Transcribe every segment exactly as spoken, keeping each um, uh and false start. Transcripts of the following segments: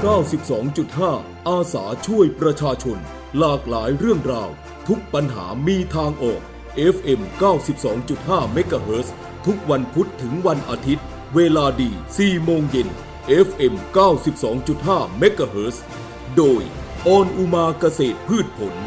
เก้าสิบสองจุดห้า อาสาช่วยประชาชนหลากหลายเรื่องราวทุกปัญหามีทางออก เอฟ เอ็ม เก้าสิบสองจุดห้า เมกะเฮิรตซ์ ทุกวันพุธถึงวันอาทิตย์เวลาดี สี่โมงเย็น เอฟ เอ็ม เก้าสิบสองจุดห้า เมกะเฮิรตซ์ โดยออนอุมาเกษตรพืชผล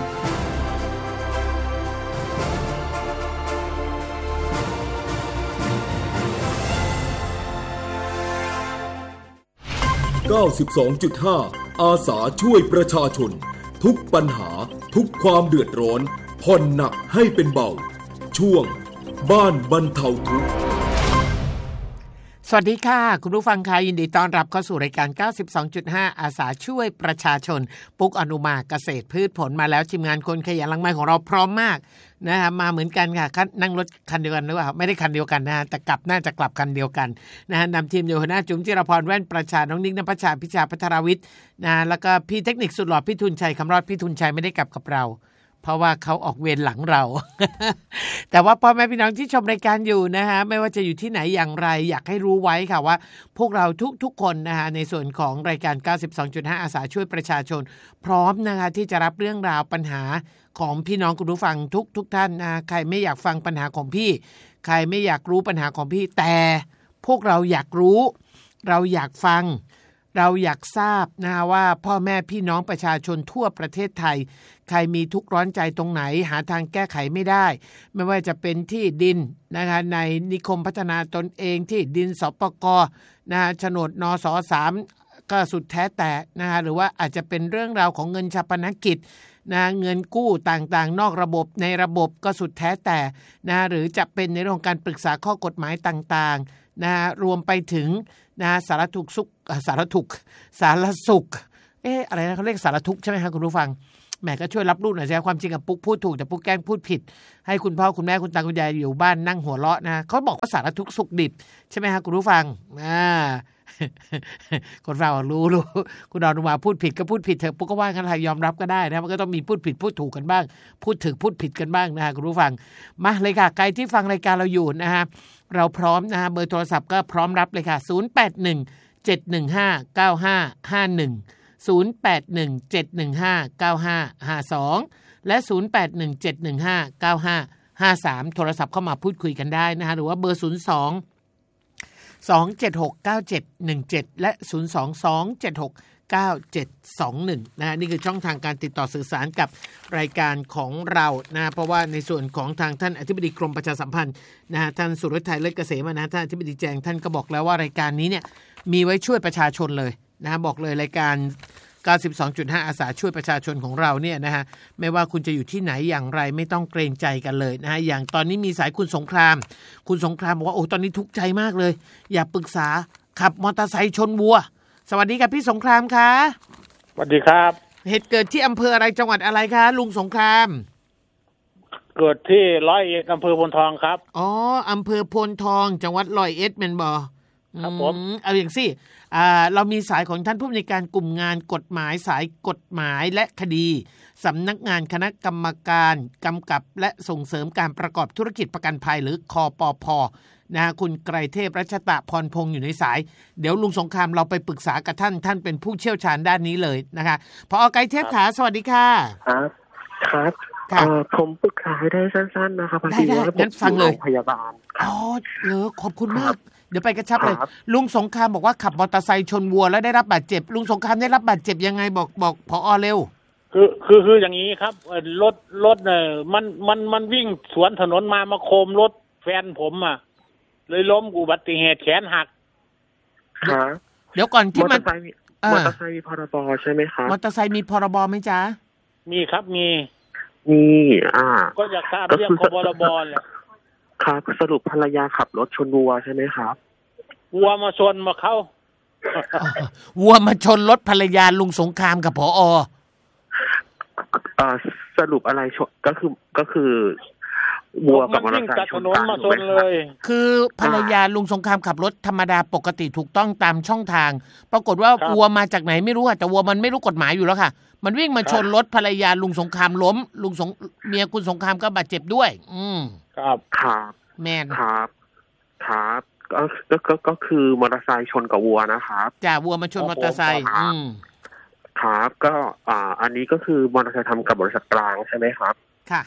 เก้าสิบสองจุดห้า อาสาช่วยประชาชนทุกปัญหาทุกความเดือดร้อนผ่อนหนักให้เป็นเบาช่วงบ้านบรรเทาทุกข์สวัสดีค่ะคุณผู้ฟังค่ะยินดีต้อนรับเข้าสู่รายการ เก้าสิบสองจุดห้า อาสาช่วยประชาชนปุ๊กอนุมาเกษตรพืชผลมาแล้วทีมงานคนขยันหลังไมค์ของเราพร้อมมากนะฮะมาเหมือนกันค่ะนั่งรถคันเดียวกันหรือเปล่าไม่ได้คันเดียวกันนะฮะแต่กลับน่าจะกลับคันเดียวกันนะฮะนำทีมโดยหัวหน้าจุ๋มจิรพรแว่นประชาน้องนิกนภัชชาพิชาพัทรวิทย์นะแล้วก็พี่เทคนิคสุดหล่อพี่ทุนชัยคำรอดพี่ทุนชัยไม่ได้กลับกับเราเพราะว่าเขาออกเวรหลังเรา แต่ว่าพ่อแม่พี่น้องที่ชมรายการอยู่นะฮะไม่ว่าจะอยู่ที่ไหนอย่างไรอยากให้รู้ไว้ค่ะว่าพวกเราทุกๆคนนะฮะในส่วนของรายการ เก้าสิบสองจุดห้า อาสาช่วยประชาชนพร้อมนะคะที่จะรับเรื่องราวปัญหาของพี่น้องคุณผู้ฟังทุกทุกท่านนะใครไม่อยากฟังปัญหาของพี่ใครไม่อยากรู้ปัญหาของพี่แต่พวกเราอยากรู้เราอยากฟังเราอยากทราบนะว่าพ่อแม่พี่น้องประชาชนทั่วประเทศไทยใครมีทุกข์ร้อนใจตรงไหนหาทางแก้ไขไม่ได้ไม่ว่าจะเป็นที่ดินนะคะในนิคมพัฒนาตนเองที่ดินสปก.นะโฉนดนสสามก็สุดแท้แต่นะคะหรือว่าอาจจะเป็นเรื่องราวของเงินชาปนกิจนะเงินกู้ต่างๆนอกระบบในระบบก็สุดแท้แต่นะหรือจะเป็นในเรื่องของการปรึกษาข้อกฎหมายต่างๆนะรวมไปถึงนะสารทุกข์สุขสารทุกข์สารสุขเอ๊ะอะไรนะเขาเรียกสารทุกข์ใช่ไหมครับคุณผู้ฟังแหมก็ช่วยรับรู้หน่อยสิความจริงกับปุ๊กพูดถูกแต่ปุ๊กแกล้งพูดผิดให้คุณพ่อคุณแม่คุณตาคุณยายอยู่บ้านนั่งหัวเราะนะเขาบอกว่าสารทุกข์สุขดิบใช่ไหมครับคุณผู้ฟังอ่า คนเรารู้รู้คุณดาวนุมาพูดผิดก็พูดผิดเถอะปุ๊กก็ว่ากันอะไรยอมรับก็ได้นะมันก็ต้องมีพูดผิดพูดถูกกันบ้างพูดถึกพูดผิดกันบ้างนะคุณผู้ฟังมาเลยค่ะใครที่ฟังรายการเราอยู่นะฮะเราพร้อมนะฮะเบอร์โทรศัพท์ก็พร้อมรับเลยค่ะศูนย์ แปด หนึ่ง เจ็ด หนึ่ง ห้า เก้า ห้า ห้า หนึ่ง ศูนย์ แปด หนึ่ง เจ็ด หนึ่ง ห้า เก้า ห้า ห้า สองและศูนย์ แปด หนึ่ง เจ็ด หนึ่ง ห้า เก้า ห้า ห้า สามโทรศัพท์เข้ามาพูดคุยกันได้นะฮะหรือว่าเบอร์ศูนย์ สอง สอง เจ็ด หก เก้า เจ็ด หนึ่ง เจ็ดและศูนย์ สอง สอง เจ็ด หก เก้า เจ็ด สอง หนึ่งนะฮะนี่คือช่องทางการติดต่อสื่อสารกับรายการของเรานะเพราะว่าในส่วนของทางท่านอธิบดีกรมประชาสัมพันธ์นะฮะท่านสุรทัยเลิศเกษมนะท่านอธิบดีแจงท่านก็บอกแล้วว่ารายการนี้เนี่ยมีไว้ช่วยประชาชนเลยนะฮะบอกเลยรายการ เก้าสิบสองจุดห้า อาสาช่วยประชาชนของเราเนี่ยนะฮะไม่ว่าคุณจะอยู่ที่ไหนอย่างไรไม่ต้องเกรงใจกันเลยนะฮะอย่างตอนนี้มีสายคุณสงครามคุณสงครามบอกว่าโอ้ตอนนี้ทุกข์ใจมากเลยอยากปรึกษาขับมอเตอร์ไซค์ชนวัวสวัสดีครับพี่สงครามคะสวัสดีครับเหตุเกิดที่อำเภออะไรจังหวัดอะไรคะลุงสงครามเกิดที่ร้อยเอ็ดอำเภอพลทองครับอ๋ออำเภอพลทองจังหวัดร้อยเอ็ดแม่นบ่ครับผมเอาอย่างสิอ่าเรามีสายของท่านผู้อำนวยการกลุ่มงานกฎหมายสายกฎหมายและคดีสำนักงานคณะกรรมการกำกับและส่งเสริมการประกอบธุรกิจประกันภัยหรือคปภ.นะฮะคุณไกรเทพรัชตะพรพงษ์อยู่ในสายเดี๋ยวลุงสงครามเราไปปรึกษากับท่านท่านเป็นผู้เชี่ยวชาญด้านนี้เลยนะคะพอไกรเทพขาสวัสดีค่ะครับครับเอ่อผมปรึกษาให้ได้สั้นๆนะครับพอดีว่าผมอยู่โรงพยาบาลอ๋อเหรอขอบคุณมากเดี๋ยวไปกระชับเลยลุงสงครามบอกว่าขับมอเตอร์ไซค์ชนวัวแล้วได้รับบาดเจ็บลุงสงครามได้รับบาดเจ็บยังไงบอกบอกผอ.เร็วคือคือคืออย่างนี้ครับรถรถเนี่ยมันมันมันวิ่งสวนถนนมามาโคมรถแฟนผมอ่ะเลยล้มอุบัติเหตุแขนหักเดี๋ยวก่อนที่มันมอเตอร์ไซค์มีพรบใช่ไหมครับมอเตอร์ไซค์มีพรบไหมจ๊ะมีครับมีมีอ่าก็อยากทราบเรื่องพรบแหละครับสรุปภรรยาขับรถชนวัวใช่ไหมครับวัวมาชนมาเข้าวัวมาชนรถภรรยาลุงสงครามกับผอ. อ่าสรุปอะไรก็คือก็คือวัวกับมอเตอร์ไซค์ชนกันมาชนเลยคือภรรยาลุงสงครามขับรถธรรมดาปกติถูกต้องตามช่องทางปรากฏว่าวัวมาจากไหนไม่รู้อ่ะแต่วัวมันไม่รู้กฎหมายอยู่แล้วค่ะมันวิ่งมาชนรถภรรยาลุงสงครามล้มลุงสงเมียคุณสงครามก็บาดเจ็บด้วยอืมครับครับแม่นครับครับก็ก็ก็ก็คือมอเตอร์ไซค์ชนกับวัวนะครับจ้าวัวมาชนมอเตอร์ไซค์อืมครับก็อ่าอันนี้ก็คือมอเตอร์ไซค์ทำกับบริษัทกลางใช่ไหมครับค่ะ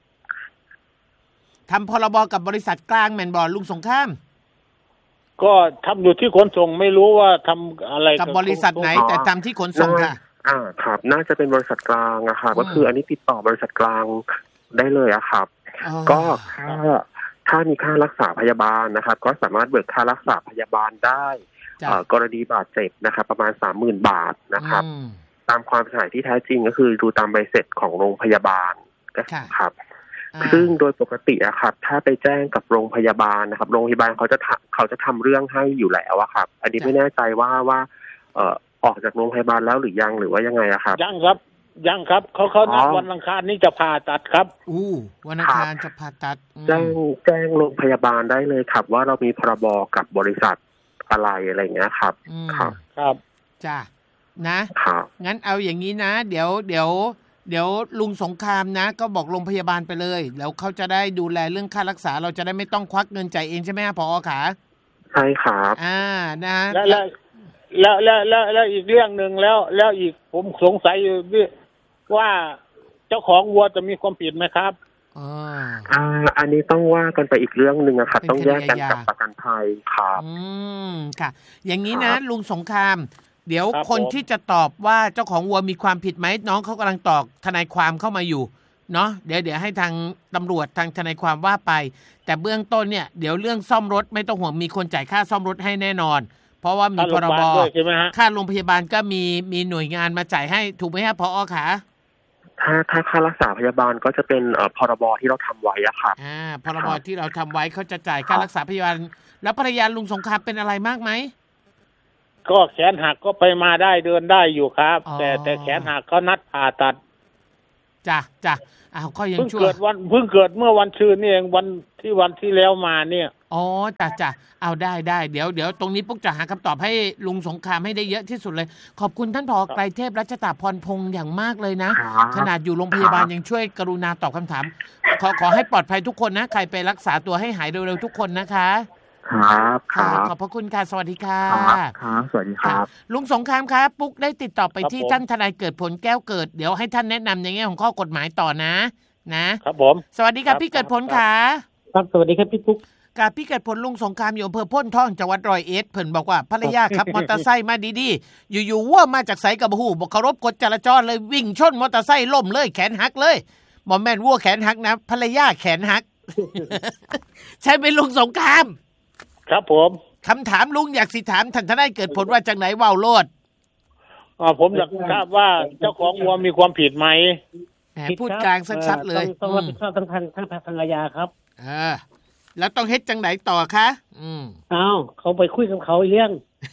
ทำพรบกับบริษัทกลางแมนบอลลุงสงครามก็ทำอยู่ที่ขนส่งไม่รู้ว่าทำอะไรกับบริษัทไหนแต่ทำที่ขนส่งค่ะอ่าครับน่าจะเป็นบริษัทกลางอะค่ะก็คืออันนี้ติดต่อบริษัทกลางได้เลยอะครับก็ถ้าถ้ามีค่ารักษาพยาบาลนะครับก็สามารถเบิกค่ารักษาพยาบาลได้กรณีบาดเจ็บนะครับประมาณ สามหมื่น บาทนะครับตามความเสียหายที่แท้จริงก็คือดูตามใบเสร็จของโรงพยาบาลครับซึ่งโดยปกติอะครับถ้าไปแจ้งกับโรงพยาบาลนะครับโรงพยาบาลเขาจะเขาจะทำเรื่องให้อยู่แล้วอะครับอันนี้ไม่แน่ใจว่าว่าเอ่อออกจากโรงพยาบาลแล้วหรือยังหรือว่ายังไงอะครับยังครับยังครับเขาเขานัดวันอังคารนี้จะผ่าตัดครับอู้วันอังคารจะผ่าตัดแจ้งแจ้งโรงพยาบาลได้เลยครับว่าเรามีพรบกับบริษัทอะไรอะไรอย่างเงี้ยครับครับครับจ้านะครับงั้นเอาอย่างนี้นะเดี๋ยวเดี๋ยวเดี๋ยวลุงสงครามนะก็บอกโรงพยาบาลไปเลยแล้วเขาจะได้ดูแลเรื่องค่ารักษาเราจะได้ไม่ต้องควักเงินจ่ายเองใช่ไหมผอ.ขาใช่ครับอ่านะแล้วแล้วแล้วแล้วแล้วอีกเรื่องนึงแล้วแล้วอีกผมสงสัยอยู่ว่าเจ้าของวัวจะมีความผิดไหมครับอ๋ออ่าอันนี้ต้องว่ากันไปอีกเรื่องนึงอะครับต้องแยกกันกับประกันภัยครับอืมค่ะอย่างนี้นะลุงสงครามเดี๋ยวคนที่จะตอบว่าเจ้าของวัวมีความผิดไหมน้องเขากำลังตอบทนายความเข้ามาอยู่เนาะเดี๋ยวเดี๋ยวให้ทางตำรวจทางทนายความว่าไปแต่เบื้องต้นเนี่ยเดี๋ยวเรื่องซ่อมรถไม่ต้องห่วงมีคนจ่ายค่าซ่อมรถให้แน่นอนเพราะว่ามีพรบค่าโรงพยาบาลก็มีมีหน่วยงานมาจ่ายให้ถูกไหมครับผอ.ขาถ้าถ้าค่ารักษาพยาบาลก็จะเป็นเอ่อพรบที่เราทำไว้อะค่ะอ่าพรบที่เราทำไว้เขาจะจ่ายค่ารักษาพยาบาลแล้วภรรยาลุงสงครามเป็นอะไรมากไหมก็แขนหักก็ไปมาได้เดินได้อยู่ครับแต่แต่แขนหักเขานัดผ่าตัดจ้ะจ้ะอ้าวก็ยังชั่วเพิ่งเกิดวันเพิ่งเกิดเมื่อวันชื่นนี่เองวันที่วันที่แล้วมาเนี่ยอ๋อจ้ะจ้ะเอาได้ได้เดี๋ยวเดี๋ยวตรงนี้ปุ๊กจะหาคำตอบให้ลุงสงครามให้ได้เยอะที่สุดเลยขอบคุณท่านผอ.ไกรเทพรัชตาพรพงษ์อย่างมากเลยนะขนาดอยู่โรงพยาบาลยังช่วยกรุณาตอบคำถามขอขอให้ปลอดภัยทุกคนนะใครไปรักษาตัวให้หายเร็วๆทุกคนนะคะครับครับขอบพระคุณค่ะสวัสดีค่ะครับสวัสดีครับลุงสงครามครับปุ๊กได้ติดต่อไปที่ท่านทนายเกิดผลแก้วเกิดเดี๋ยวให้ท่านแนะนำในแง่ของข้อกฎหมายต่อนะนะครับผมสวัสดีครับพี่เกิดผลค่ะครับสวัสดีครับพี่ปุ๊กกับพี่เกิดผลลุงสงครามอยู่อำเภอพ่นท่องจังหวัดร้อยเอ็ดเพิ่นบอกว่าภรรยาขับมอเตอร์ไซค์มาดีๆอยู่ๆวัวมาจากไสกับหูบ่เคารพกฎจราจรเลยวิ่งชนมอเตอร์ไซค์ล้มเลยแขนหักเลยบ่แม่นวัวแขนหักนะภรรยาแขนหักใช่เป็นลุงสงครามครับผมคำถามลุงอยากสิถามท่านทนายเกิดผลว่าจังไหนว่าวโลดอ่าผมอยากทราบว่าเจ้าของวัวมีความผิดไหมแหมพูดกลางชัดๆเลยต้องรับผิดชอบทั้งทางทั้งภรรยาครับเออแล้วต้องเฮ็ดจังไหนต่อคะอืมอ้าวเขาไปคุยกับเขาเรื่อง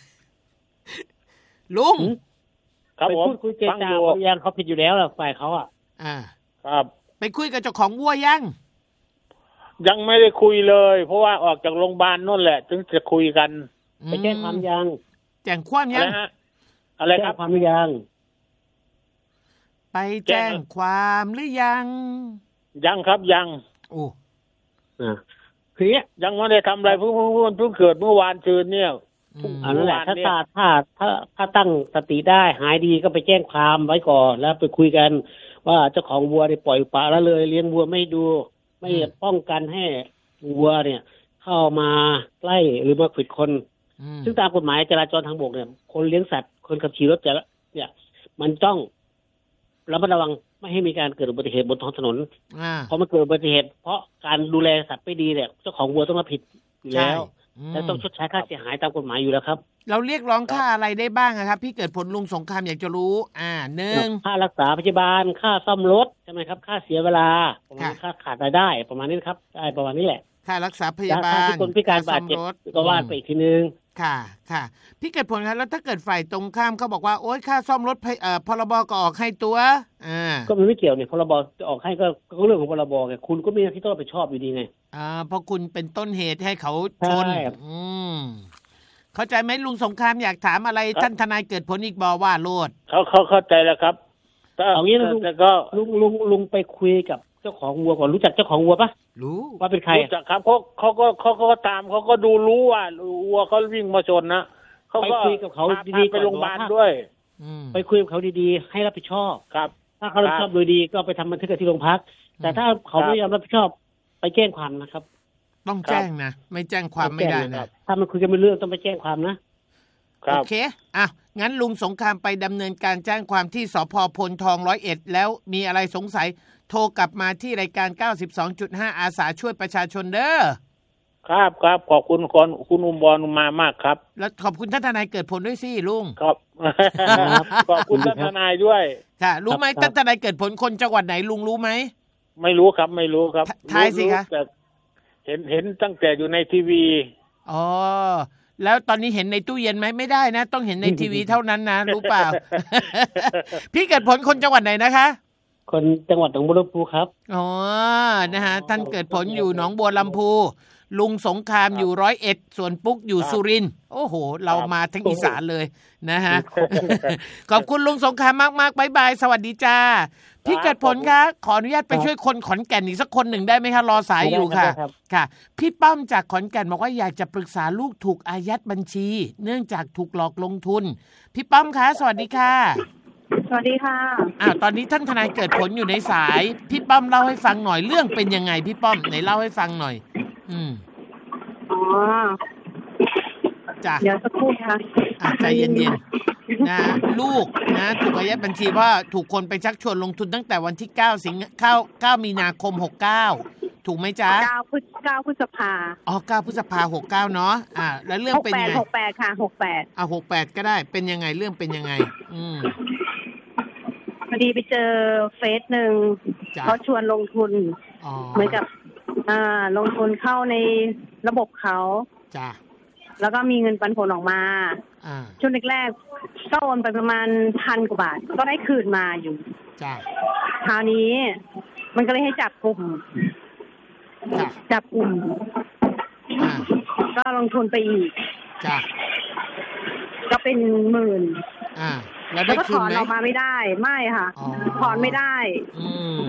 ลุงครับผมคุยเจรจาเขายังเขาผิดอยู่แล้วล่ะฝ่ายเขาอ่ะอ่าครับไปคุยกับเจ้าของวัวยังยังไม่ได้คุยเลยเพราะว่าออกจากโรงพยาบาลนั่นแหละถึงจะคุยกันไปแจ้งความยังแจ้งความยังอะไรครับความยังไปแจ้งความหรือยังยังครับยังโอ้อ่าคือยังไม่ได้ทำอะไรเพิ่งเพิ่งเพิ่งเกิดเมื่อวานคืนเนี่ยอันนั้นแหละถ้าถ้าถ้าถ้าถ้าตั้งสติได้หายดีก็ไปแจ้งความไว้ก่อนแล้วไปคุยกันว่าเจ้าของวัวได้ปล่อยปละละเลยเลี้ยงวัวไม่ดูไม่ป้องกันให้วัวเนี่ยเข้ามาใกล้หรือมาขวิดคนซึ่งตามกฎหมายจราจรทางบกเนี่ยคนเลี้ยงสัตว์คนขับขี่รถจะเนี่ยมันต้องระมัดระวังไม่ให้มีการเกิดอุบัติเหตุบนท้องถนนเพราะมันเกิดอุบัติเหตุเพราะการดูแลสัตว์ไม่ดีเนี่ยเจ้าของวัวต้องรับผิดอยู่แล้วและต้องชดใช้ค่าเสียหายตามกฎหมายอยู่แล้วครับเราเรียกร้องค่าอะไรได้บ้างครับพี่เกิดผลลุงสงครามอยากจะรู้อ่าหนึ่งค่ารักษาพยาบาลค่าซ่อมรถใช่ไหมครับค่าเสียเวลาประมาณค่าขาดรายได้ประมาณนี้ครับได้ประมาณนี้แหละค่ารักษาพยาบาลค่าคนพิการบาดเจ็บก็ว่าไปอีกทีนึงค่ะค่ะพี่เกิดผลครับแล้วถ้าเกิดฝ่ายตรงข้ามเขาบอกว่าโอ๊ยค่าซ่อมรถเอ่อพรบก็ออกให้ตัวอ่าก็มันไม่เกี่ยวเนี่ยพรบจะออกให้ก็ก็เรื่องของพรบไงคุณก็มีหน้าที่ต้องรับผิดชอบอยู่ดีไงอ่าเพราะคุณเป็นต้นเหตุให้เขาชนอืมเข้าใจไหมลุงสงครามอยากถามอะไรท่านทนายเกิดผลอีกบอว่าโลดเขาเขาเข้าใจแล้วครับเอางี้นะลุงแต่ก็ลุงลุงลุงไปคุยกับเจ้าของวัวก่อนรู้จักเจ้าของวัวปะรู้ว่าเป็นใครรู้จักครับเขาเขาก็เขาก็ตามเขาก็ดูรู้ว่าวัวเขาวิ่งมาชนนะเขาก็ไปคุยกับเขาดีๆไปโรงพยาบาลด้วยไปคุยกับเขาดีๆให้รับผิดชอบครับถ้าเขารับผิดชอบโดยดีก็ไปทำบันทึกที่โรงพักแต่ถ้าเขาไม่ยอมรับผิดชอบไปแจ้งความนะครับต้องแจ้งนะไม่แจ้งความไม่ได้นะถ้ามันคุยกันไม่เรื่องต้องไปแจ้งความนะโอเคอ่ะงั้นลุงสงครามไปดำเนินการแจ้งความที่สภ.พลทองร้อยเอ็ดแล้วมีอะไรสงสัยโทรกลับมาที่รายการ เก้าสิบสองจุดห้า อาสาช่วยประชาชนเด้อครับครับขอบคุณคุณคุณอุบลอุมามากครับแล้วขอบคุณท่านทนายเกิดผลด้วยสิลุงครับขอบคุณท่านทนายด้วยค่ะรู้ไหมท่านทนายเกิดผลคนจังหวัดไหนลุงรู้ไหมไม่รู้ครับไม่รู้ครับทายสิคะเห็นเห็นตั้งแต่อยู่ในทีวีอ๋อแล้วตอนนี้เห็นในตู้เย็นไหมไม่ได้นะต้องเห็นในทีวีเท่านั้นนะรู้เปล่า พี่เกิดผลคนจังหวัดไหนนะคะคนจังหวัดหนองบัวลำพูครับอ๋อนะฮะท่านเกิดผลอยู่หนองบัวลำพูลุงสงครามอยู่ร้อยเอ็ดส่วนปุ๊กอยู่สุรินทร์โอ้โหเรามาทั้งอีสานเลยนะฮะขอบคุณลุงสงครามมากๆบ๊ายบายสวัสดีจ้าพี่เกิดผลคะขออนุญาตไปช่วยคนขอนแก่นอีกสักคนหนึ่งได้ไหมคะรอสายอยู่ค่ะค่ะพี่ป้อมจากขอนแก่นบอกว่าอยากจะปรึกษาลูกถูกอายัดบัญชีเนื่องจากถูกหลอกลงทุนพี่ป้อมคะสวัสดีค่ะสวัสดีค่ะอ้าวตอนนี้ท่านทนายเกิดผลอยู่ในสายพี่ป้อมเล่าให้ฟังหน่อยเรื่องเป็นยังไงพี่ป้อมไหนเล่าให้ฟังหน่อยอืมอ๋อจ้ะเดี๋ยวสักครู่ค่ะอ่ะใจเย็นๆนะลูกนะถูกอายัดบัญชีว่าถูกคนไปชักชวนลงทุนตั้งแต่วันที่เก้าสิงหาคมเก้ามีนาคมหกเก้าถูกไหมจ๊ะเก้าพฤษภาพฤษภาอ๋อเก้าพฤษภาหกเก้าเนาะอ่าแล้วเรื่องเป็นยังไงหกแปดค่ะหกแปดอ่ะหกแปดก็ได้เป็นยังไงเรื่องเป็นยังไงอืมพอดีไปเจอเฟซหนึ่งเขาชวนลงทุนเหมือนกับอ่าลงทุนเข้าในระบบเขาจ้ะแล้วก็มีเงินปันผลออกมาอ่าช่วงแรกๆก็โอนไปประมาณพันกว่าบาทก็ได้คืนมาอยู่จ้ะคราวนี้มันก็เลยให้จับกลุ่มจับกลุ่มอ่าก็ลงทุนไปอีกจ้ะก็เป็นหมื่นอ่าแล้วได้คืนไหมแล้วก็ถอนออกมาไม่ได้ไม่ค่ะถอนไม่ได้อืม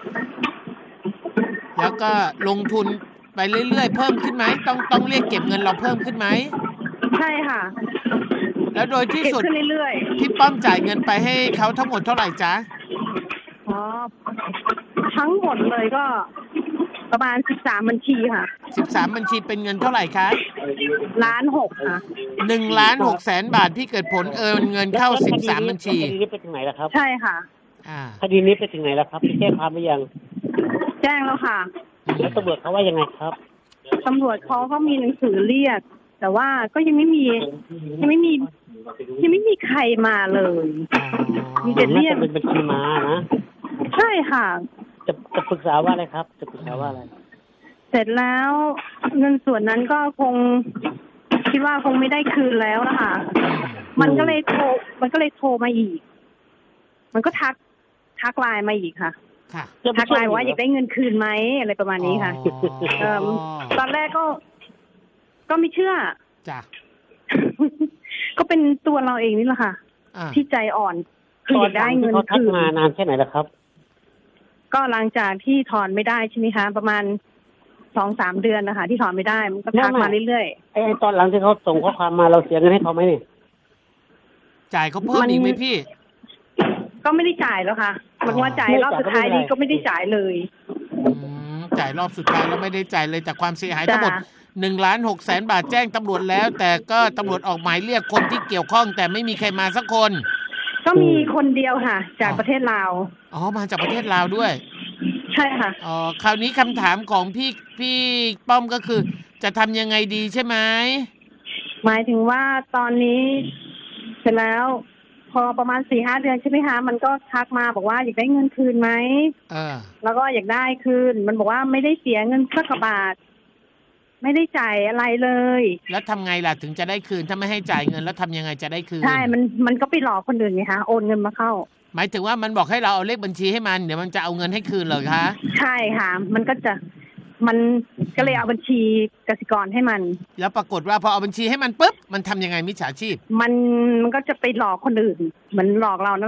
แล้วก็ลงทุนไปเรื่อยๆเพิ่มขึ้นไหมต้องต้องเรียกเก็บเงินเราเพิ่มขึ้นไหมใช่ค่ะแล้วโดยที่สุดเรื่อยๆพี่ป้อมจ่ายเงินไปให้เขาทั้งหมดเท่าไหร่จ๊ะอ๋อทั้งหมดเลยก็ประมาณสิบสามบัญชีค่ะสิบสามบัญชีเป็นเงินเท่าไหร่คะล้านหกค่ะหนึ่งล้านหกแสนบาทพี่เกิดผลเอิญเงินเข้าสิบสามบัญชีคดีนี้ไปถึงไหนแล้วครับใช่ค่ะอ่าคดีนี้ไปถึงไหนแล้วครับพี่แจ้งความหรือยังแจ้งแล้วค่ะแล้วตำรวจเขาว่ายังไงครับตำรวจเขาก็มีหนังสือเรียกแต่ว่าก็ยังไม่มียังไม่มียังไม่มีใครมาเลยมีแต่เรียกเป็นบัญชีม้านะใช่ค่ะจะจะปรึกษาว่าอะไรครับจะปรึกษาว่าอะไรเสร็จแล้วเงินส่วนนั้นก็คงคิดว่าคงไม่ได้คืนแล้วนะคะมันก็เลยโทรมันก็เลยโทรมาอีกมันก็ทักทักไลน์มาอีกค่ะทักไลน์ว่าอยากได้เงินคืนไหมอะไรประมาณนี้ค่ะตอนแรกก็ก็ไม่เชื่อจ้ะก็เป็นตัวเราเองนี่แหละค่ะที่ใจอ่อนคืออยากได้เงินคืนมานานแค่ไหนแล้วครับก็หลังจากที่ถอนไม่ได้ใช่ไหมคะประมาณสองสามเดือนนะคะที่ถอนไม่ได้มันก็ทักมาเรื่อยๆไอ้ตอนหลังที่เขาส่งข้อความมาเราเสียเงินให้เขาไหมนี่จ่ายเขาเพิ่มอีกไหมพี่ก็ไม่ได้จ่ายแล้วค่ะมันว่าจ่ายรอบสุดท้ายนี้ก็ไม่ได้จ่ายเลยจ่ายรอบสุดท้ายแล้วไม่ได้จ่ายเลยแต่ความเสียหายทั้งหมดหนึ่งล้านหกแสนบาทแจ้งตำรวจแล้วแต่ก็ตำรวจออกหมายเรียกคนที่เกี่ยวข้องแต่ไม่มีใครมาสักคนก็มีคนเดียวค่ะจากประเทศลาวอ๋อมาจากประเทศลาวด้วยใช่ค่ะอ๋อคราวนี้คำถามของพี่พี่ป้อมก็คือจะทำยังไงดีใช่ไหมหมายถึงว่าตอนนี้เสร็จแล้วพอประมาณสี่ห้าเดือนใช่ไหมคะมันก็ทักมาบอกว่าอยากได้เงินคืนไหมเออแล้วก็อยากได้คืนมันบอกว่าไม่ได้เสียเงินสักบาทไม่ได้จ่ายอะไรเลยแล้วทำไงล่ะถึงจะได้คืนถ้าไม่ให้จ่ายเงินแล้วทำยังไงจะได้คืนใช่มันมันก็ไปหลอกคนอื่นไงคะโอนเงินมาเข้าหมายถึงว่ามันบอกให้เราเอาเลขบัญชีให้มันเดี๋ยวมันจะเอาเงินให้คืนเหรอคะใช่ค่ะมันก็จะมันก็เลยเอาบัญชีกสิกรให้มันแล้วปรากฏว่าพอเอาบัญชีให้มันปุ๊บมันทำยังไงมิจฉาชีพมันมันก็จะไปหลอกคนอื่นเหมือนหลอกเรานั่นค่ะ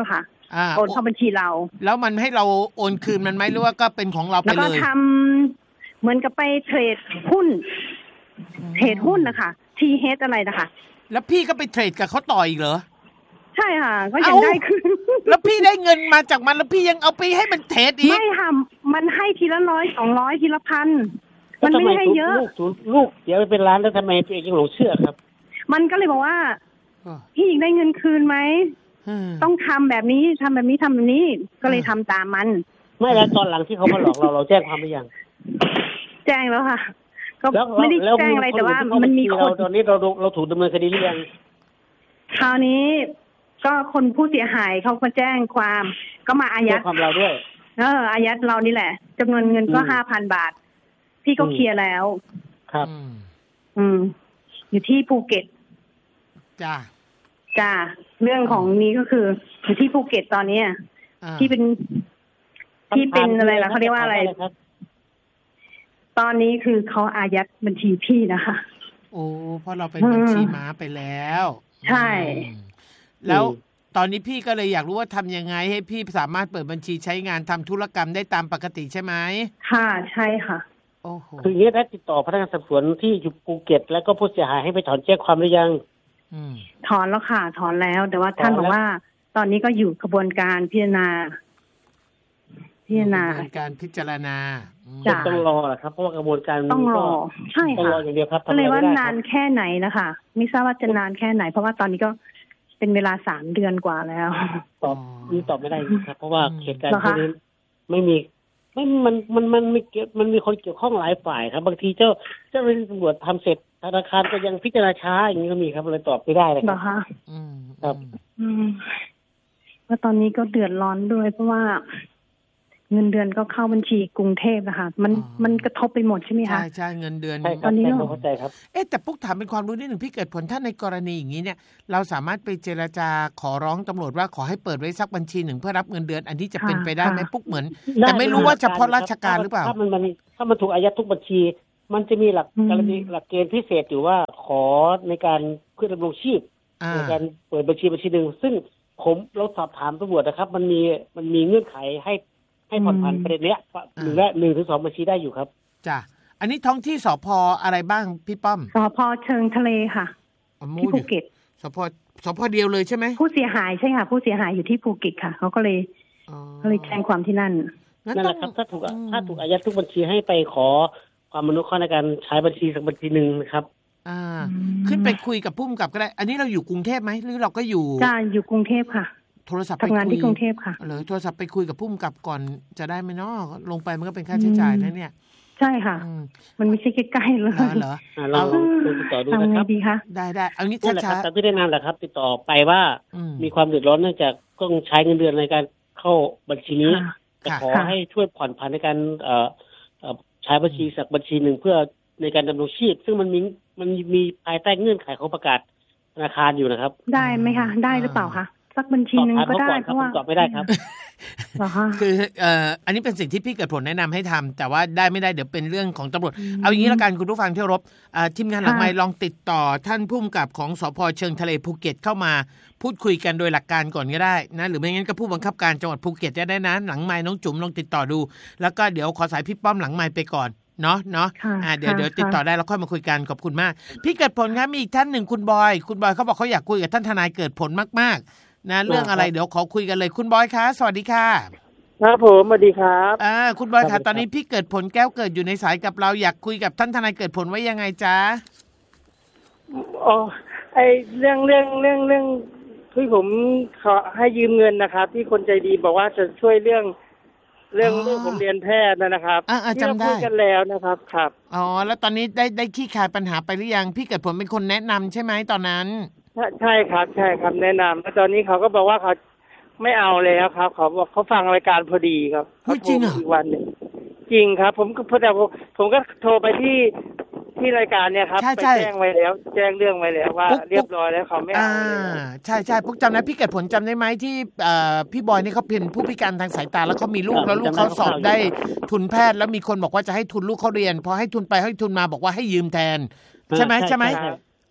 โอนเข้าบัญชีเราแล้วมันให้เราโอนคืนมันไหมหรือว่าก็เป็นของเราไปเลยแล้วก็ทำเหมือนกับไปเทรดหุ้นเทรดหุ้นนะคะทีเฮดอะไรนะคะแล้วพี่ก็ไปเทรดกับเขาต่ออีกเหรอใช่ค่ะก็ยังได้คืนแล้วพี่ได้เงินมาจากมันแล้วพี่ยังเอาไปให้มันเทรดอีกไม่ค่ะมันให้ทีละร้อยสองร้อยทีละพันมันไม่ให้เยอะลูกลูกเดี๋ยวไปเป็นล้านแล้วทำไมตัวเองยังหลงเชื่อครับมันก็เลยบอกว่าพี่ได้เงินคืนไหมต้องทำแบบนี้ทำแบบนี้ทำแบบนี้ก็เลยทำตามมันไม่แล้วตอนหลังที่เขามาหลอกเราเราแจ้งความหรือยังแจ้งแล้วค่ะก็ไม่ได้แจ้งอะไรแต่ว่ามันมีคนตอนนี้เราเราถูกดำเนินคดีหรือยังคราวนี้ก็คนผู้เสียหายเขามาแจ้งความก็มาอายัดความเราด้วยเอออายัดเรานี่แหละจำนวนเงินก็ห้าพันบาทพี่ก็เคลียร์แล้วครับอืมอยู่ที่ภูเก็ตจ้าจ้าเรื่องของนี้ก็คืออยู่ที่ภูเก็ตตอนนี้ที่เป็นที่เป็นอะไรล่ะเขาเรียกว่าอะไรตอนนี้คือเขาอายัดบัญชีพี่นะคะโอ้เพราะเราเป็นบัญชีม้าไปแล้วใช่แล้วตอนนี้พี่ก็เลยอยากรู้ว่าทำยังไงให้พี่สามารถเปิดบัญชีใช้งานทำธุรกรรมได้ตามปกติใช่ไหมค่ะใช่ค่ะโอ้โหคืออย่างนี้ได้ติดต่อพนักงานสอบสวนที่อยู่ภูเก็ตแล้วก็ผู้เสียหายให้ไปถอนแจ้งความหรือยังถอนแล้วค่ะถอนแล้วแต่ว่าท่านบอกว่าตอนนี้ก็อยู่กระบวนการพิจารณาพิจารณาการพิจารณาต้องรอแหละครับเพราะว่ากระบวนการต้องรอใช่ค่ะต้องรออย่างเดียวครับก็เลยว่านานแค่ไหนนะคะไม่ทราบว่าจะนานแค่ไหนเพราะว่าตอนนี้ก็เป็นเวลาสามเดือนกว่าแล้วตอบนี่ตอบไม่ได้ครับเพราะว่าเหตุการณ์นี้ไม่มีไม่มันมันมันมีมันมีคนเกี่ยวข้องหลายฝ่ายครับบางทีเจ้าเจ้าหน้าที่ตำรวจทำเสร็จธนาคารก็ยังพิจารณาช้าอย่างนี้ก็มีครับเลยตอบไม่ได้เลยครับค่ะครับอืมว่าตอนนี้ก็เดือดร้อนด้วยเพราะว่าเงินเดือนก็เข้าบัญชีกรุงเทพนะคะมันมันกระทบไปหมดใช่ไหมคะใช่ใช่เงินเดือนตอนนี้เราเข้าใจครับเอ๊ะแต่ปุ๊กถามเป็นความรู้นิดหนึ่งพี่เกิดผลถ้าในกรณีอย่างนี้เนี่ยเราสามารถไปเจรจาขอร้องตำรวจว่าขอให้เปิดไว้สักบัญชีหนึ่งเพื่อรับเงินเดือนอันนี้จะเป็นไปได้ไหมปุ๊กเหมือนแต่ไม่รู้ว่าเฉพาะราชการหรือเปล่าถ้ามันถ้ามันถูกอายัดทุกบัญชีมันจะมีหลักกรณีหลักเกณฑ์พิเศษอยู่ว่าขอในการเพื่อดำรงชีพในการเปิดบัญชีบัญชีหนึ่งซึ่งผมเราสอบถามตำรวจนะครับมันมีมันมีเงื่อนไขให้ให้ผ่อนผันประเด็นเนี้ยหนึ่งและหนึ่งถึงสองบัญชีได้อยู่ครับจ้ะอันนี้ท้องที่สพอะไรบ้างพี่ป้อมสพเชิงทะเลค่ะที่ภูเก็ตสพสพเดียวเลยใช่ไหมผู้เสียหายใช่ค่ะผู้เสียหายอยู่ที่ภูเก็ตค่ะเขาก็เลยก็เลยแจ้งความที่นั่นนั่นแหละครับถ้าถูกถ้าถูกอายัดทุกบัญชีให้ไปขอความอนุเคราะห์ในการใช้บัญชีสักบัญชีหนึ่งนะครับอ่าขึ้นไปคุยกับผู้กำกับก็ได้อันนี้เราอยู่กรุงเทพไหมหรือเราก็อยู่จ้าอยู่กรุงเทพค่ะโทรศัพท์ทำงานที่กรุงเทพค่ะเหรอโทรศัพท์ไปคุยกับผู้กำกับก่อนจะได้ไหมเนาะลงไปมันก็เป็นค่าใช้จ่ายนะเนี่ยใช่ค่ะมันไม่ใช่ใกล้ๆเลยเหรอเราติดต่อดูนะครับดีค่ะได้ได้เอางี้ช้าๆแต่ที่ได้นานแหละครับติดต่อไปว่ามีความเดือดร้อนเนื่องจากต้องใช้เงินเดือนในการเข้าบัญชีนี้จะขอให้ช่วยผ่อนผันในการใช้บัญชีสักบัญชีหนึ่งเพื่อในการดำรงชีพซึ่งมันมีมันมีภายใต้เงื่อนไขของประกาศธนาคารอยู่นะครับได้ไหมคะได้หรือเปล่าคะสักบัญชีนึงก็ได้เพราะว่าตอบไม่ได้ครับคือเอ่ออันนี้เป็นสิ่งที่พี่เกิดผลแนะนำให้ทำแต่ว่าได้ไม่ได้เดี๋ยวเป็นเรื่องของตำรวจเอาอย่างนี้แล้วกันคุณผู้ฟังที่รบทีมงานหลังไมค์ลองติดต่อท่านผู้กำกับของสภ.เชิงทะเลภูเก็ตเข้ามาพูดคุยกันโดยหลักการก่อนก็ได้นะหรือไม่งั้นก็ผู้บังคับการจังหวัดภูเก็ตจะได้นะหลังไมค์น้องจุ๋มลองติดต่อดูแล้วก็เดี๋ยวขอสายพี่ป้อมหลังไมค์ไปก่อนเนาะเนาะอ่าเดี๋ยวเดี๋ยวติดต่อได้แล้วค่อยมาคุยกันขอบคุณมากพี่เกิดผลครับมีอีกท่านหนึ่งคุณบอยคุณบอยเขาบอกเขาอยากคุยกับท่านทนายเกิดผลมากๆนะเรื่องอะไรเดี๋ยวขอคุยกันเลยคุณบอยคะสวัสดีค่ะครับผมสวัสดีครับอ่าคุณบอยค่ะตอนนี้พี่เกิดผลแก้วเกิดอยู่ในสายกับเราอยากคุยกับท่านทนายเกิดผลไว้ยังไงจ๊ะอ๋อไอเรื่องเรื่องเรื่องเรื่องที่ผมขอให้ยืมเงินนะครับที่คนใจดีบอกว่าจะช่วยเรื่องเรื่องลูกผมเรียนแพทย์นะครับที่เราคุยกันแล้วนะครับครับอ๋อแล้วตอนนี้ได้ได้ขี้คายปัญหาไปหรือยังพี่เกิดผลเป็นคนแนะนำใช่ไหมตอนนั้นใช่ครับใช่ครับแนะนำแล้วตอนนี้เขาก็บอกว่าเขาไม่เอาแล้วครับเขาบอกเขาฟังรายการพอดีครับจริงเหรออีกวันนึงจริงครับผมก็พอแต่ผมก็โทรไปที่ที่รายการเนี่ยครับไปแจ้งไว้แล้วแจ้งเรื่องไว้แล้วว่าเรียบร้อยแล้วเขาไม่เอาใช่ใช่พวกจำได้พี่เกิดผลจำได้ไหมที่พี่บอยนี่เขาเป็นผู้พิการทางสายตาแล้วเขามีลูกแล้วลูกเขาสอบได้ทุนแพทย์แล้วมีคนบอกว่าจะให้ทุนลูกเขาเรียนพอให้ทุนไปให้ทุนมาบอกว่าให้ยืมแทนใช่ไหมใช่ไหม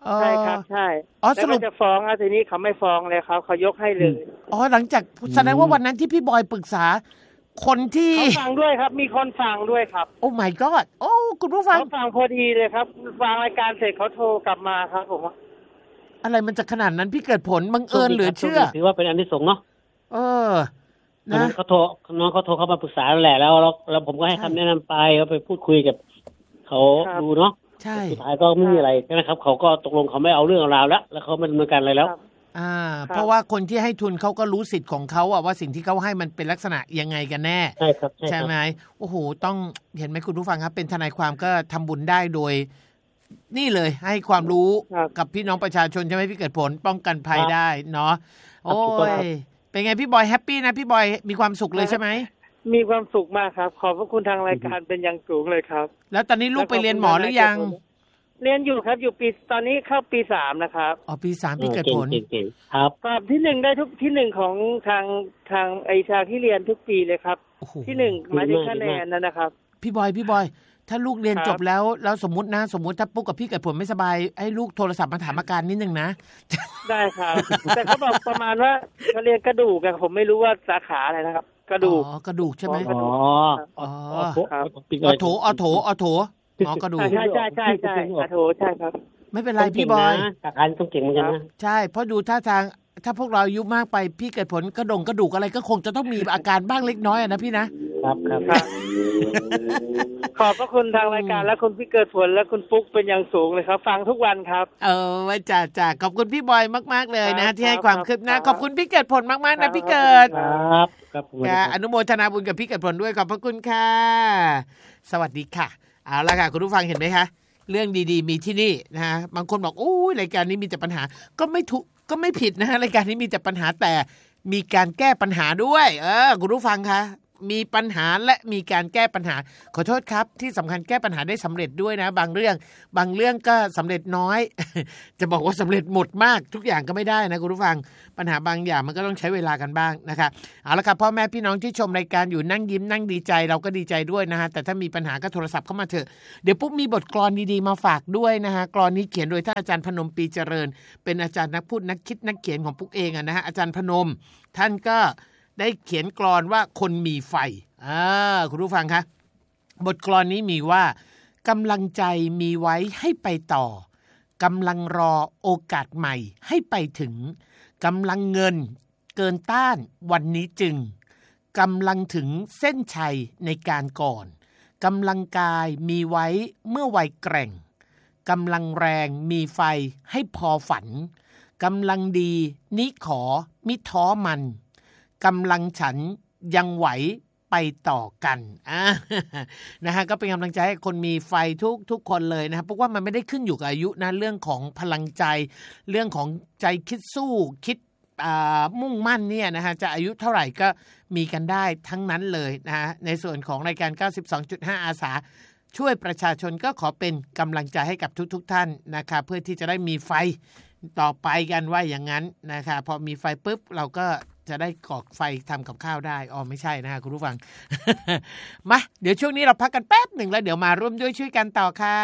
ใช่ครับใช่อ๋อสรุปจะฟ้องแล้วทีนี้เขาไม่ฟ้องเลยครับเขายกให้เลยอ๋อหลังจากแสดงว่าวันนั้นที่พี่บอยปรึกษาคนที่เขาฟังด้วยครับมีคนฟังด้วยครับโอ้ my god โอ้คุณผู้ฟังเขาฟังพอดีเลยครับฟังรายการเสร็จเขาโทรกลับมาครับผมว่าอะไรมันจะขนาดนั้นพี่เกิดผลบังเอิญเหลือเชื่อถือว่าเป็นอันที่สงเนาะเออนะเขาโทรน้องเขาโทรเข้ามาปรึกษาแหละแล้วแล้วผมก็ให้คำแนะนำไปเขาไปพูดคุยกับเขาดูเนาะใช่สุดท้ายก็ไม่มีอะไรนะครับเขาก็ตกลงเขาไม่เอาเรื่องเอาราวแล้วแล้วเขาไม่ดำเนินการอะไรแล้วอ่าเพราะว่าคนที่ให้ทุนเขาก็รู้สิทธิ์ของเขาอะว่าสิ่งที่เขาให้มันเป็นลักษณะยังไงกันแน่ใช่ครับใช่ไหมโอ้โหต้องเห็นไหมคุณผู้ฟังครับเป็นทนายความก็ทำบุญได้โดยนี่เลยให้ความรู้กับพี่น้องประชาชนใช่ไหมพี่เกิดผลป้องกันภัยได้เนาะโอ้ยเป็นไงพี่บอยแฮปปี้นะพี่บอยมีความสุขเลยใช่ไหมมีความสุขมากครับขอบพระคุณทางรายการเป็นอย่างสูงเลยครับแล้วตอนนี้ลูกไปเรียนหมอหรือยังเรียนอยู่ครับอยู่ปีตอนนี้เข้าปีสามนะครับอ๋อปีสามพี่เกิดผลครับสอบที่หนึ่งได้ทุกที่หนึ่งของทางทางไอชาที่เรียนทุกปีเลยครับที่หนึ่งหมายถึงคะแนนนั่นนะครับพี่บอยพี่บอยถ้าลูกเรียนจบแล้วแล้วสมมตินะสมมติถ้าปุ๊กกับพี่เกิดผลไม่สบายให้ลูกโทรศัพท์มาถามอาการนิดนึงนะได้ครับแต่เขาบอกประมาณว่าเขาเรียนกระดูกกันผมไม่รู้ว่าสาขาอะไรนะครับกระดูกอ๋อกระดูกใช่ไหมอ๋ออ๋อออโถออโถออโถอ๋อกระดูกใช่ใช่ใช่ใช่ออโถใช่ครับไม่เป็นไรพี่บอยอาการต้องเก่งเหมือนกันนะใช่เพราะดูท่าทางถ้าพวกเราอายุมากไปพี่เกิดผลกระดงกระดูกอะไรก็คงจะต้องมีอาการบ้างเล็กน้อยนะพี่นะครับครับขอบพระคุณทางรายการและคุณพี่เกิดผลและคุณฟุ๊กเป็นอย่างสูงเลยครับฟังทุกวันครับเออว่าจ่าจ่าขอบคุณพี่บอยมากๆเลยนะที่ให้ความคืบหน้าขอบคุณพี่เกิดผลมากๆนะพี่เกิดครับครับอนุโมทนาบุญกับพี่เกิดผลด้วยขอบพระคุณค่ะสวัสดีค่ะเอาละค่ะคุณผู้ฟังเห็นไหมคะเรื่องดีๆมีที่นี่นะฮะบางคนบอกโอ้ยรายการนี้มีแต่ปัญหาก็ไม่ถูกก็ไม่ผิดนะฮะรายการนี้มีแต่ปัญหาแต่มีการแก้ปัญหาด้วยเออคุณผู้ฟังคะมีปัญหาและมีการแก้ปัญหาขอโทษครับที่สำคัญแก้ปัญหาได้สำเร็จด้วยนะบางเรื่องบางเรื่องก็สำเร็จน้อย จะบอกว่าสำเร็จหมดมากทุกอย่างก็ไม่ได้นะคุณผู้ฟังปัญหาบางอย่างมันก็ต้องใช้เวลากันบ้างนะคะเอาละครับพ่อแม่พี่น้องที่ชมรายการอยู่นั่งยิ้มนั่งดีใจเราก็ดีใจด้วยนะฮะแต่ถ้ามีปัญหาก็โทรศัพท์เข้ามาเถอะเดี๋ยวปุ๊บมีบทกลอนดีๆมาฝากด้วยนะฮะกลอนนี้เขียนโดยท่านอาจารย์พนมปีเจริญเป็นอาจารย์นักพูดนักคิดนักเขียนของปุ๊กเองอะนะฮะอาจารย์พนมท่านก็ได้เขียนกลอนว่าคนมีไฟอ่าคุณผู้ฟังคะบทกลอนนี้มีว่ากำลังใจมีไว้ให้ไปต่อกำลังรอโอกาสใหม่ให้ไปถึงกำลังเงินเกินต้านวันนี้จึงกำลังถึงเส้นชัยในการก่อนกำลังกายมีไว้เมื่อวัยแกร่งกำลังแรงมีไฟให้พอฝันกำลังดีนี้ขอมิท้อมันกำลังฉันยังไหวไปต่อกันอ่านะฮะก็เป็นกำลังใจให้คนมีไฟทุกทุกคนเลยนะครับเพราะว่ามันไม่ได้ขึ้นอยู่กับอายุนะเรื่องของพลังใจเรื่องของใจคิดสู้คิดมุ่งมั่นเนี่ยนะฮะจะอายุเท่าไหร่ก็มีกันได้ทั้งนั้นเลยนะฮะในส่วนของรายการ เก้าสิบสองจุดห้า อาสาช่วยประชาชนก็ขอเป็นกำลังใจให้กับทุกๆ ท่านนะคะเพื่อที่จะได้มีไฟต่อไปกันว่าอย่างนั้นนะคะพอมีไฟปุ๊บเราก็จะได้ก่อไฟทำกับข้าวได้อ๋อไม่ใช่นะฮะคุณผู้ฟัง มาเดี๋ยวช่วงนี้เราพักกันแป๊บหนึ่งแล้วเดี๋ยวมาร่วมด้วยช่วยกันต่อค่ะ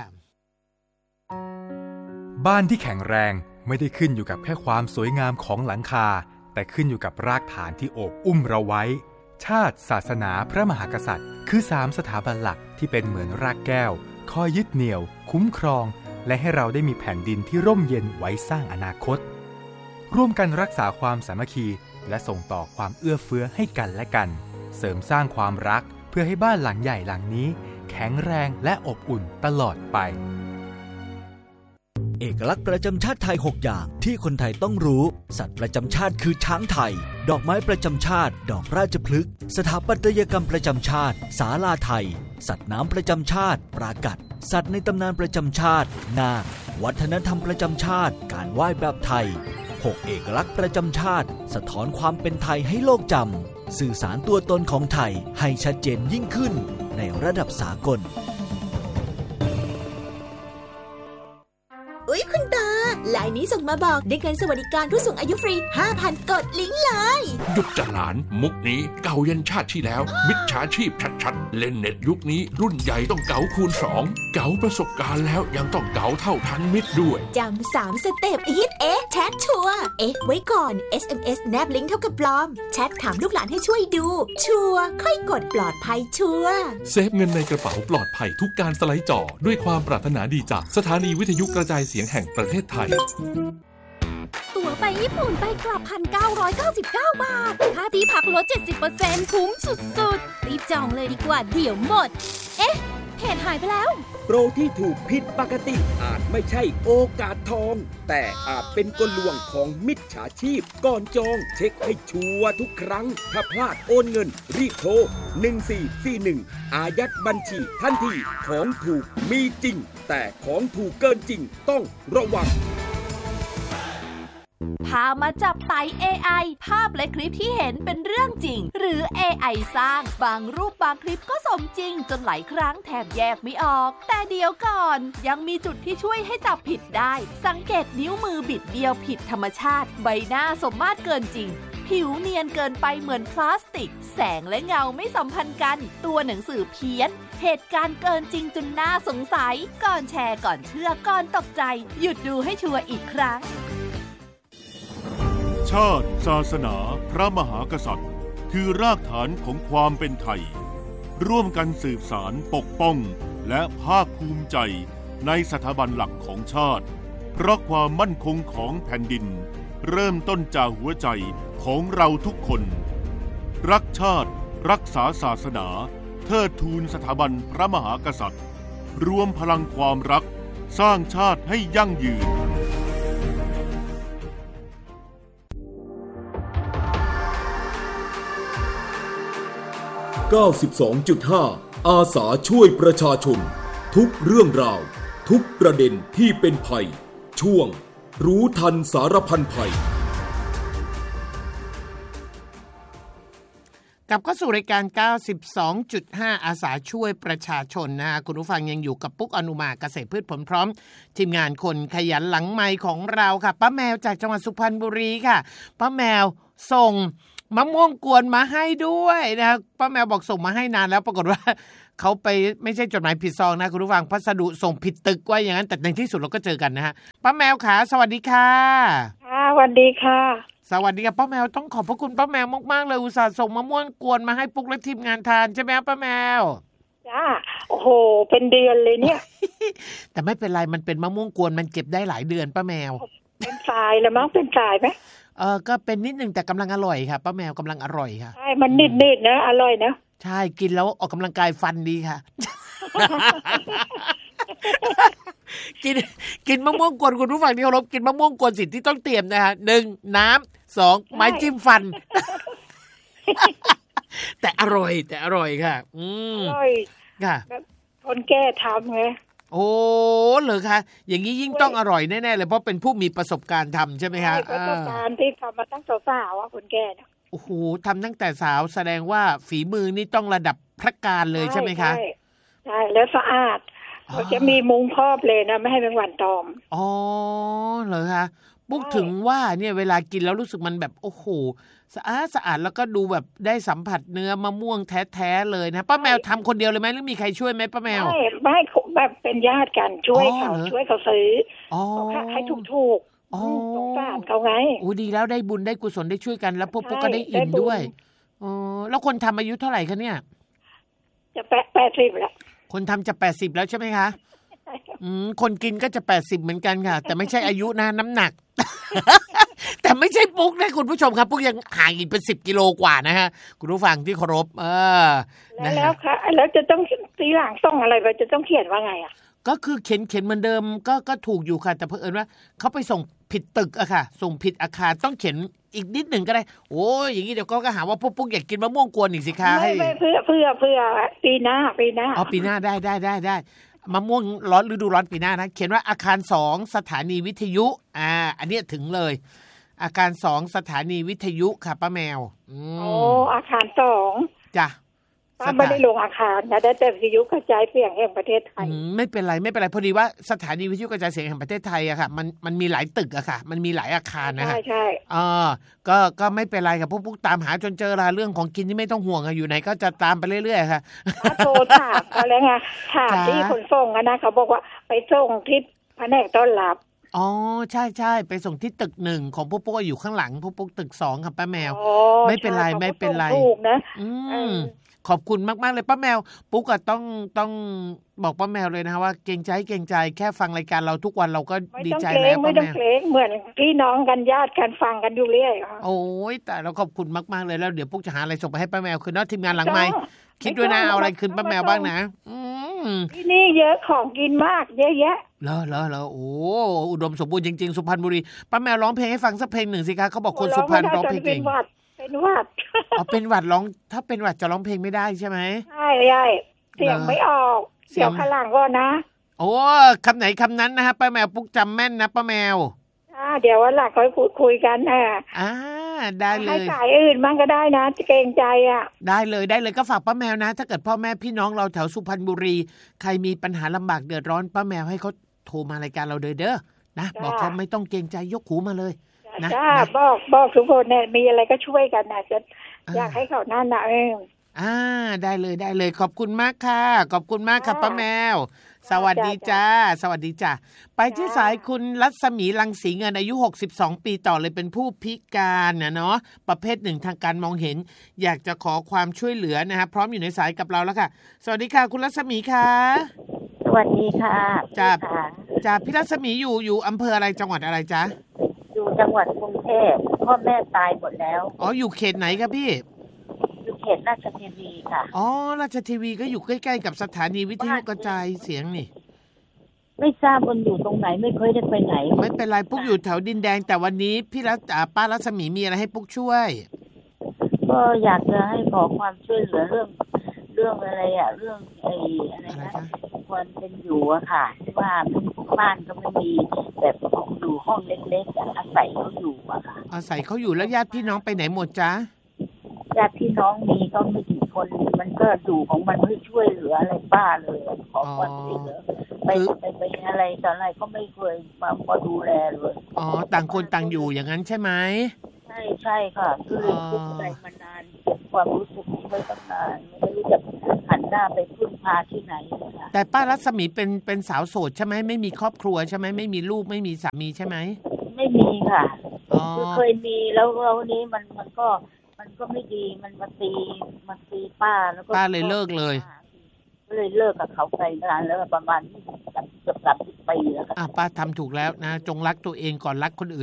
บ้านที่แข็งแรงไม่ได้ขึ้นอยู่กับแค่ความสวยงามของหลังคาแต่ขึ้นอยู่กับรากฐานที่โอบอุ้มเราไว้ชาติศาสนาพระมหากษัตริย์คือสามสถาบันหลักที่เป็นเหมือนรากแก้วคอยยึดเหนี่ยวคุ้มครองและให้เราได้มีแผ่นดินที่ร่มเย็นไว้สร้างอนาคตร่วมกันรักษาความสามัคคีและส่งต่อความเอื้อเฟื้อให้กันและกันเสริมสร้างความรักเพื่อให้บ้านหลังใหญ่หลังนี้แข็งแรงและอบอุ่นตลอดไปเอกลักษณ์ประจำชาติไทยหกอย่างที่คนไทยต้องรู้สัตว์ประจำชาติคือช้างไทยดอกไม้ประจำชาติดอกราชพฤกษ์สถาปัตยกรรมประจำชาติศาลาไทยสัตว์น้ำประจำชาติปรากัดสัตว์ในตำนานประจำชาตินาควัฒนธรรมประจำชาติการไหว้แบบไทยหกเอกลักษณ์ประจำชาติสะท้อนความเป็นไทยให้โลกจำสื่อสารตัวตนของไทยให้ชัดเจนยิ่งขึ้นในระดับสากลอุ๊ยคุณตาลายนี้นี้ส่งมาบอกได้เงินสวัสดิการผู้สูงอายุฟรี ห้าพัน กดลิงก์เลยหยุดจัดหลานมุกนี้เก่ายันชาติที่แล้วมิจฉาชีพชัดๆเล่นเน็ตยุคนี้รุ่นใหญ่ต้องเก๋าคูณสองเก๋าประสบการณ์แล้วยังต้องเก๋าเท่าทันมิตรด้วยจำสามสเต็ปฮิตเอ๊ะแชทชัวร์เอ๊ะไว้ก่อน เอส เอ็ม เอส แนบลิงก์เท่ากับปลอมแชทถามลูกหลานให้ช่วยดูชัวร์ค่อยกดปลอดภัยชัวร์เซฟเงินในกระเป๋าปลอดภัยทุกการสไลด์จอด้วยความปรารถนาดีจากสถานีวิทยุกระจายเสียงแห่งประเทศไทยตั๋วไปญี่ปุ่นไปกลับ หนึ่งพันเก้าร้อยเก้าสิบเก้า บาทค่าที่พักลด เจ็ดสิบเปอร์เซ็นต์ คุ้มสุดๆรีบจองเลยดีกว่าเดี๋ยวหมดเอ๊ะเพจหายไปแล้วโปรที่ถูกผิดปกติอาจไม่ใช่โอกาสทองแต่อาจเป็นกลลวงของมิจฉาชีพก่อนจองเช็คให้ชัวร์ทุกครั้งถ้าพลาดโอนเงินรีบโทรหนึ่งสี่สี่หนึ่งอายัดบัญชีทันทีของถูกมีจริงแต่ของถูกเกินจริงต้องระวังพามาจับไต่ เอ ไอ ภาพและคลิปที่เห็นเป็นเรื่องจริงหรือ เอ ไอ สร้างบางรูปบางคลิปก็สมจริงจนหลายครั้งแทบแยกไม่ออกแต่เดี๋ยวก่อนยังมีจุดที่ช่วยให้จับผิดได้สังเกตนิ้วมือบิดเบี้ยวผิดธรรมชาติใบหน้าสมมาตรเกินจริงผิวเนียนเกินไปเหมือนพลาสติกแสงและเงาไม่สัมพันธ์กันตัวหนังสือเพี้ยนเหตุการณ์เกินจริงจนน่าสงสัยก่อนแชร์ก่อนเชื่อก่อนตกใจหยุดดูให้ชัวร์อีกครั้งชาติศาสนาพระมหากษัตริย์คือรากฐานของความเป็นไทยร่วมกันสืบสานปกป้องและภาคภูมิใจในสถาบันหลักของชาติเพราะความมั่นคงของแผ่นดินเริ่มต้นจากหัวใจของเราทุกคนรักชาติรักษาศาสนาเทิดทูนสถาบันพระมหากษัตริย์รวมพลังความรักสร้างชาติให้ยั่งยืนเก้าสิบสองจุดห้า อาสาช่วยประชาชนทุกเรื่องราวทุกประเด็นที่เป็นภัยช่วงรู้ทันสารพันภัยกลับเข้าสู่รายการ เก้าสิบสองจุดห้า อาสาช่วยประชาชนนะคุณผู้ฟังยังอยู่กับปุ๊กอนุมาเกษตรพืชผลพร้อมทีมงานคนขยันหลังไมค์ของเราค่ะป้าแมวจากจังหวัดสุพรรณบุรีค่ะป้าแมวส่งมะม่วงกวนมาให้ด้วยนะป้าแมวบอกส่งมาให้นานแล้วปรากฏว่าเขาไปไม่ใช่จดหมายผิดซองนะคุณผู้ฟังพัสดุส่งผิดตึกว่าอย่างนั้นแต่ในที่สุดเราก็เจอกันนะฮะป้าแมวขาสวัสดีค่ะค่ะสวัสดีค่ะสวัสดีค่ะป้าแมวต้องขอบพระคุณป้าแมวมากๆเลยอุตส่าห์ส่งมะม่วงกวนมาให้ปุ๊กและทีมงานทานใช่ไหมป้าแมวจ้าโอ้โหเป็นเดือนเลยเนี่ยแต่ไม่เป็นไรมันเป็นมะม่วงกวนมันเก็บได้หลายเดือนป้าแมวเป็นทรายแล้วมั้งเป็นทรายไหมเออก็เป็นนิดนึงแต่กำลังอร่อยค่ะป้าแมวกำลังอร่อยค่ะใช่มันนิดๆนะอร่อยนะใช่กินแล้วออกกำลังกายฟันดีค่ะ กินกินมะม่วงกวนคุณผู้ฟังที่เคารพกินมะม่วงกวนสิ่งที่ต้องเตรียมนะคะหนึ่งน้ำสองไม้จิ้มฟัน แต่อร่อยแต่อร่อยค่ะอืมอร่อยค่ะคนแก่ทำไงโอ้เหรอคะอย่างนี้ยิ่งต้องอร่อยแน่ๆเลยเพราะเป็นผู้มีประสบการณ์ทำใช่ไหมคะประสบการณ์ที่ทำมาตั้งแต่สาวอ่ะคนแก่เนี่ยโอ้โหทำตั้งแต่สาวแสดงว่าฝีมือนี่ต้องระดับพระการเลยใช่ไหมคะใช่ใช่แล้วสะอาดเขาจะมีมุ้งครอบเลยนะไม่ให้แมงวันตอมอ๋อเหรอคะปุ๊กถึงว่าเนี่ยเวลากินแล้วรู้สึกมันแบบโอ้โหสะอาดสะอาดแล้วก็ดูแบบได้สัมผัสเนื้อมะม่วงแท้ๆเลยนะป้าแมวทำคนเดียวเลยไหมหรือมีใครช่วยไหมป้าแมวไม่ไม่แบบเป็นญาติกันช่วยเขาช่วยเขาซื้อให้ถูกๆสงสารเขาไงโอ้ดีแล้วได้บุญได้กุศลได้ช่วยกันแล้วพวกปุ๊กก็ได้อิ่มด้วยอ๋อแล้วคนทำอายุเท่าไหร่คะเนี่ยจะแปดแปดสิบแล้วคนทำจะแปดสิบแล้วใช่ไหมคะอืมคนกินก็จะแปดสิบเหมือนกันค่ะแต่ไม่ใช่อายุนะน้ำหนัก แต่ไม่ใช่ปุ๊กนะคุณผู้ชมครับปุ๊กยังห่างอีกเป็นสิบกิโลกว่านะฮะคุณผู้ฟังที่เคารพเออแล้วแล้วค่ะแล้วจะต้องตีหลังต้องอะไรไปจะต้องเขียนว่าไงอ่ะก็คือเขียนเขียนเหมือนเดิมก็ก็ถูกอยู่ค่ะแต่เผอิญว่าเขาไปส่งผิดตึกอะค่ะส่งผิดอาคารต้องเขียนอีกนิดหนึ่งก็ได้โอ้ยอย่างนี้เดี๋ยวก็หาว่าปุ๊กปุ๊กอยากกินมะม่วงกวนอีกสิคะให้เพื่อเพื่อเพื่อปีหน้าปีหน้าอ๋อปีหน้าได้ได้ได้ได้มะม่วงร้อนฤดูร้อนปีหน้านะเขียนว่าอาคารสองสถานีวิทยุอ่าอันนี้ถึงเลยอาคารสองสถานีวิทยุค่ะป้าแมวโอ้อาคารสองจ้ะป้าไม่ได้ลงอาคารนะได้แต่วิทยุกระจายเสียงแห่งประเทศไทยไม่เป็นไรไม่เป็นไรพอดีว่าสถานีวิทยุกระจายเสียงแห่งประเทศไทยอะค่ะมันมันมีหลายตึกอะค่ะมันมีหลายอาคารนะคะใช่ใช่เออก็ก็ไม่เป็นไรค่ะพวกพวกตามหาจนเจอละเรื่องของกินที่ไม่ต้องห่วงอะอยู่ไหนก็จะตามไปเรื่อยๆค่ะโทรถามอะไรไงถามที่ขนส่งนะเขาบอกว่าไปส่งที่แผนกต้อนรับอ๋อใช่ใช่ไปส่งที่ตึกหนึ่งของพวกพวกอยู่ข้างหลังพวกพวกตึกสองค่ะป้าแมวไม่เป็นไรไม่เป็นไรถูกนะอืมขอบคุณมากๆเลยป้าแมวปุ๊กก็ต้องต้องบอกป้าแมวเลยนะคะว่าเกรงใจเกรงใจแค่ฟังรายการเราทุกวันเราก็ดีใจแล้วป้าแมวไม่ต้องเกรงเหมือนพี่น้องกันญาติกันฟังกันอยู่เรื่อยโอ้ยแต่เราขอบคุณมากๆเลยแล้วเดี๋ยวปุ๊กจะหาอะไรส่งไปให้ป้าแมวคืนนะทีมงานหลังไมค์คิดด้วยนะเอาอะไรคืนป้าแมวบ้างนะที่นี่เยอะของกินมากเยอะแยะเหรอเหรอเหรอโอ้อุดมสมบูรณ์จริงๆสุพรรณบุรีป้าแมวร้องเพลงให้ฟังสักเพลงหนึ่งสิคะเขาบอกคนสุพรรณร้องเพลงเก่งเป็นหวัดอ๋อเป็นหวัดร้องถ้าเป็นหวัดจะร้องเพลงไม่ได้ใช่ไหมใช่ใช่เสียงไม่ออกเสียงข้างหลังก็นะโอ้คำไหนคำนั้นนะฮะป้าแมวปุ๊กจำแม่นนะป้าแมวอ่าเดี๋ยววันหลังค่อยพูดคุยกันอ่ะอ่าได้เลยให้สายอื่นบ้างก็ได้นะเกรงใจอ่ะได้เลยได้เลยก็ฝากป้าแมวนะถ้าเกิดพ่อแม่พี่น้องเราแถวสุพรรณบุรีใครมีปัญหาลำบากเดือดร้อนป้าแมวให้เขาโทรมารายการเราเด้อเด้อนะบอกเขาไม่ต้องเกรงใจยกหูมาเลยนะบอกบอกทุกคนเนี่ยมีอะไรก็ช่วยกันนะจะอยากให้เขาหน้าหนาเองอ่าได้เลยได้เลยขอบคุณมากค่ะขอบคุณมากค่ะป้าแมวสวัสดีจ้าสวัสดีจ้าไปที่สายคุณรัศมีรังสีเงินอายุหกสิบสองปีต่อเลยเป็นผู้พิการนะเนาะประเภทหนึ่งทางการมองเห็นอยากจะขอความช่วยเหลือนะฮะพร้อมอยู่ในสายกับเราแล้วค่ะสวัสดีค่ะคุณรัศมีค่ะสวัสดีค่ะจ้าจ้าพี่รัศมีอยู่อยู่อำเภออะไรจังหวัดอะไรจ๊ะอยู่จังหวัดกรุงเทพพ่อแม่ตายหมดแล้วอ๋ออยู่เขตไหนครับพี่อยู่เขตราชทีวีค่ะอ๋อราชทีวีก็อยู่ใกล้ๆกับสถานีวิทยุกระจายเสียงนี่ไม่ทราบมันอยู่ตรงไหนไม่เคยได้ไปไหนไม่เป็นไรปุ๊กอยู่แถวดินแดงแต่วันนี้พี่รัตป้ารัศมีมีอะไรให้ปุ๊กช่วยก็อยากจะให้ขอความช่วยเหลือเรื่องเรื่องอะไรอ่ะเรื่องไอ้อะไรนะความเป็นอยู่อะค่ะที่ว่าบ้านก็ไม่มีแบบอยู่ห้องเล็กๆอาศัยเขาอยู่อะค่ะอาศัยเขาอยู่แล้วญาติพี่น้องไปไหนหมดจ๊ะญาติพี่น้องมีก็ไม่กี่คนมันก็อยู่ของมันไม่ช่วยเหลืออะไรป้าเลยขอความช่วยเหลือไปไปไปอะไรต่ออะไรก็ไม่เคยมามาดูแลเลยอ๋อต่างคนต่างอยู่อย่างนั้นใช่ไหมใช่ใช่ค่ะคือทุกข์ใจมานานความรู้สึกนี้ไว้ตั้งนานไม่รู้จะหันหน้าไปพึ่งพาที่ไหนค่ะแต่ป้ารัศมีเป็นเป็นสาวโสดใช่ไหมไม่มีครอบครัวใช่ไหมไม่มีลูกไม่มีสามีใช่ไหมไม่มีค่ะคือเคยมีแล้วแล้วนี้มันมันก็มันก็ไม่ดีมันมาตีมาตีป้าแล้วก็ป้าเลยเลิกเลยก็เลยเลิกกับเขาไปนานแล้วประมาณเกือบสามสิบปีแล้วค่ะป้าทำถูกแล้วนะจงรักตัวเองก่อนรักคนอื่น